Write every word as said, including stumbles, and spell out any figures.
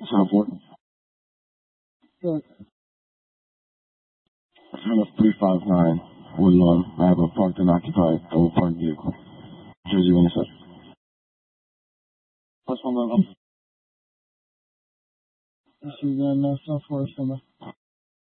South Fork. Good. Turn up three five nine Woodlawn. I have a parked and occupied double parked vehicle. Jersey when it's up. What's my number? This is in uh, South Forest, number.